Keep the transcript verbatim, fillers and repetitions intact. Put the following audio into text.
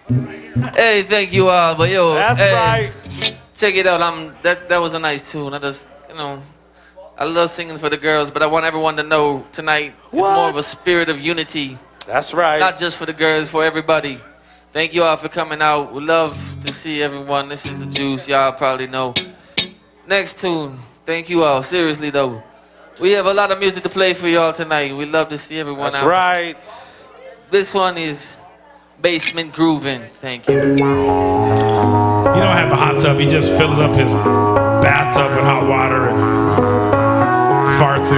Hey, thank you all, but yo, That's hey, right. check it out. I'm that that was a nice tune. I just, you know, I love singing for the girls, but I want everyone to know tonight it's more of a spirit of unity. That's right. Not just for the girls, for everybody. Thank you all for coming out. We love to see everyone. This is the Juice. Y'all probably know. Next tune. Thank you all. Seriously though, we have a lot of music to play for y'all tonight. We love to see everyone That's out. right. This one is Basement Groovin'. Thank you. He don't have a hot tub. He just fills up his bathtub with hot water and